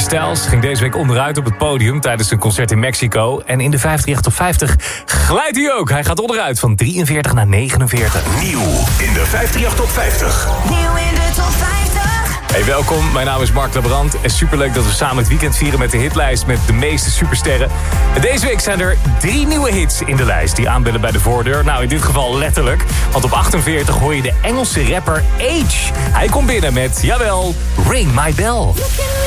Styles ging deze week onderuit op het podium tijdens een concert in Mexico. En in de 538 Top 50 glijdt hij ook. Hij gaat onderuit van 43 naar 49. Nieuw in de 538 Top 50. Nieuw in de top 50. Hey, welkom. Mijn naam is Mark Labrand. En superleuk dat we samen het weekend vieren met de hitlijst met de meeste supersterren. En deze week zijn er 3 nieuwe hits in de lijst die aanbellen bij de voordeur. Nou, in dit geval letterlijk. Want op 48 hoor je de Engelse rapper Age. Hij komt binnen met, jawel, Ring My Bell.